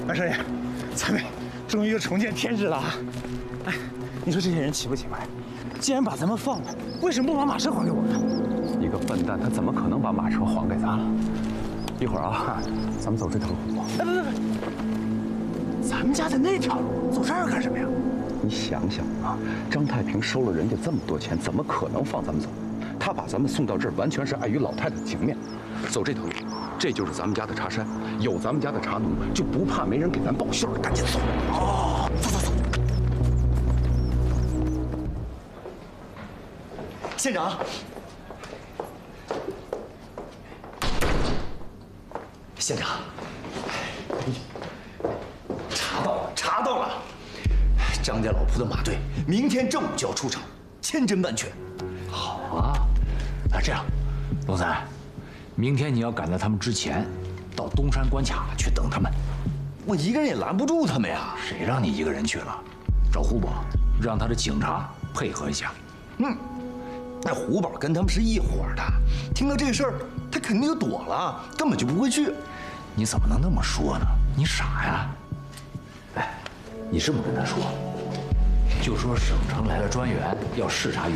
二少爷，咱们终于又重见天日了啊！哎，你说这些人奇不奇怪？既然把咱们放了，为什么不把马车还给我们？ 一个笨蛋，他怎么可能把马车还给咱了？一会儿啊，咱们走这条路。 哎，不，咱们家在那条路，走这儿干什么呀？ 你想想啊，张太平收了人家这么多钱，怎么可能放咱们走？他把咱们送到这儿，完全是碍于老太太的情面。走这条路，这就是咱们家的茶山，有咱们家的茶农，就不怕没人给咱报信儿。赶紧走！ 哦，走走走。 县长，县长，查到了，张家老铺的马队明天正午就要出城，千真万确。 好啊，那这样，龙三，明天你要赶在他们之前，到东山关卡去等他们。 我一个人也拦不住他们呀。 谁让你一个人去了？找胡宝，让他的警察配合一下。 那胡宝跟他们是一伙的，听到这个事儿，他肯定就躲了，根本就不会去。 你怎么能那么说呢？你傻呀！哎，你这么跟他说，就说省城来了专员要视察